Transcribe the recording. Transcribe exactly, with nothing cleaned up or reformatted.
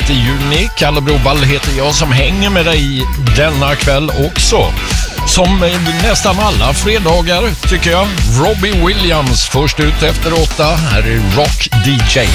sjätte juni. Kalle Broball heter jag som hänger med dig denna kväll också. Som nästan alla fredagar tycker jag. Robbie Williams först ut efter åtta. Här är Rock D J.